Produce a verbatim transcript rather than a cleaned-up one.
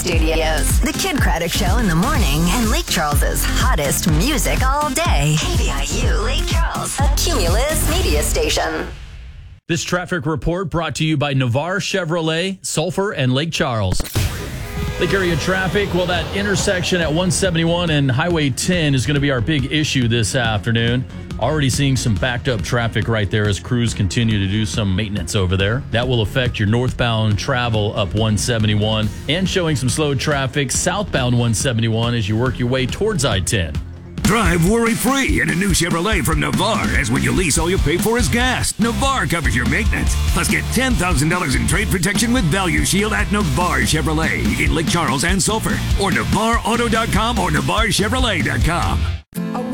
Studios. The Kid Craddock Show in the morning and Lake Charles's hottest music all day. K V I U Lake Charles, a Cumulus media station. This traffic report brought to you by Navarre Chevrolet, Sulphur, and Lake Charles. Lake area traffic, well, that intersection at one seventy-one and Highway ten is going to be our big issue this afternoon. Already seeing some backed up traffic right there as crews continue to do some maintenance over there. That will affect your northbound travel up one seventy-one and showing some slow traffic southbound one seventy-one as you work your way towards I ten. Drive worry-free in a new Chevrolet from Navarre, as when you lease, all you pay for is gas. Navarre covers your maintenance. Plus, get ten thousand dollars in trade protection with Value Shield at Navarre Chevrolet in Lake Charles and Sulphur, or Navarre Auto dot com or Navarre Chevrolet dot com.